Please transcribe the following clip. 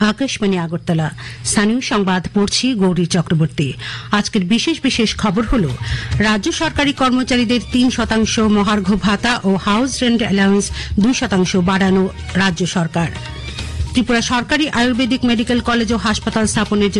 আকাশবাণী আগরতলা। স্থানীয় সংবাদ পড়ছি গৌরী চক্রবর্তী। আজকের বিশেষ বিশেষ খবর হল, রাজ্য সরকারি কর্মচারীদের 3% মহার্ঘ ভাতা ও হাউস রেন্ট অ্যালাউন্স 2% বাড়ানো রাজ্য সরকার। ত্রিপুরা সরকারি আয়ুর্বেদিক মেডিকেল কলেজ ও হাসপাতাল স্থাপনের